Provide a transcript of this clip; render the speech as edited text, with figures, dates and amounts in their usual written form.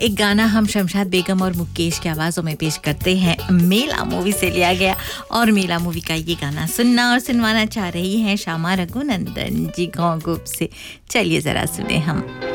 एक गाना हम शमशाद बेगम और मुकेश की आवाज़ों में पेश करते हैं, मेला मूवी से लिया गया। और मेला मूवी का ये गाना सुनना और सुनवाना चाह रही हैं श्यामा रघुनंदन जी गाँव से। चलिए ज़रा सुने हम।